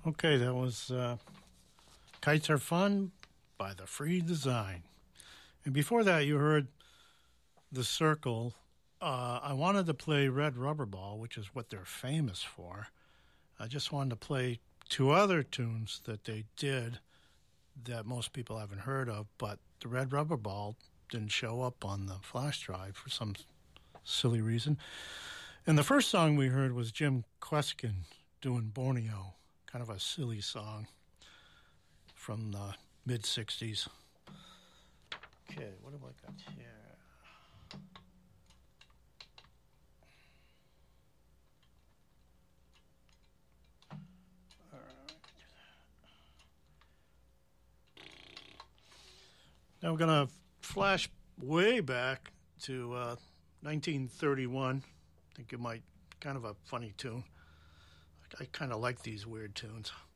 Okay, that was Kites Are Fun by The Free Design. And before that, you heard The Circle. I wanted to play Red Rubber Ball, which is what they're famous for. I just wanted to play two other tunes that they did that most people haven't heard of, but the Red Rubber Ball didn't show up on the flash drive for some silly reason. And the first song we heard was Jim Kweskin doing Borneo, kind of a silly song from the mid-'60s. Okay, what have I got here? All right. Now we're going to flash way back to 1931. I think it might kind of a funny tune. I kind of like these weird tunes.